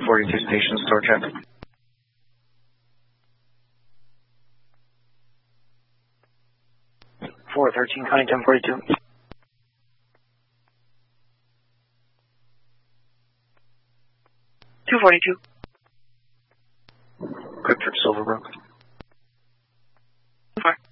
242 station store traffic. Four 13 County 1042. Quick trip Silverbrook. 4.